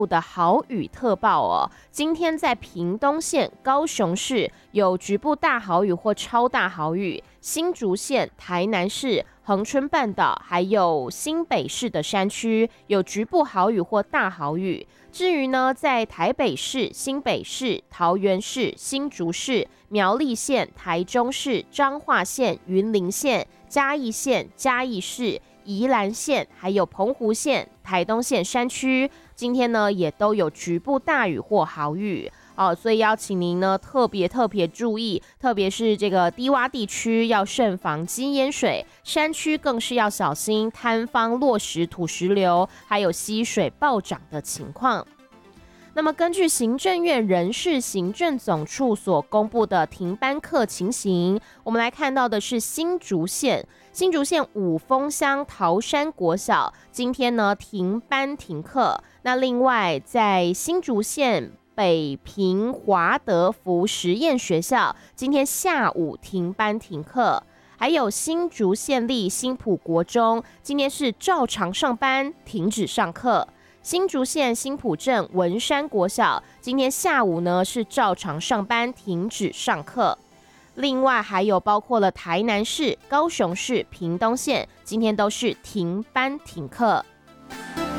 的豪雨特报哦，今天在屏东县、高雄市有局部大豪雨或超大豪雨，新竹县、台南市、恒春半岛还有新北市的山区有局部豪雨或大豪雨。至于呢，在台北市、新北市、桃园市、新竹市、苗栗县、台中市、彰化县、云林县、嘉义县、嘉义市、宜兰县还有澎湖县、台东县山区，今天呢也都有局部大雨或豪雨哦，所以要请您呢特别注意，特别是这个低洼地区要慎防积淹水，山区更是要小心塌方落石、土石流，还有溪水暴涨的情况。那么根据行政院人事行政总处所公布的停班课情形，我们来看到的是新竹县五峰乡桃山国小今天呢停班停课。那另外在新竹县北平华德福实验学校今天下午停班停课，还有新竹县立新埔国中今天是照常上班停止上课。新竹县新埔镇文山国小今天下午呢是照常上班停止上课。另外还有包括了台南市、高雄市、屏东县今天都是停班停课。